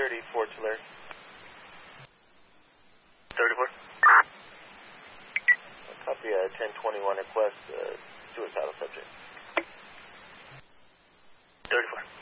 34 Tulare. 34. Copy 1021 request, suicidal subject. 34.